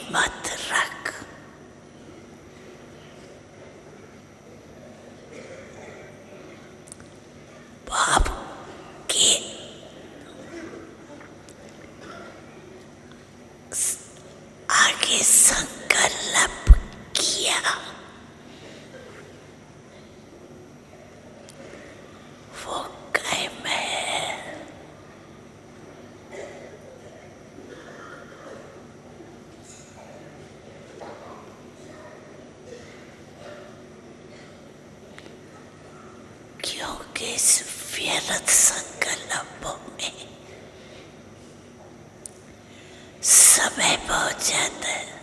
मत रख। बाप के आगे संकल्प किया, वो कायम है। क्योंकि इस व्यर्थ संकल्पों में समय बहुत जाता है।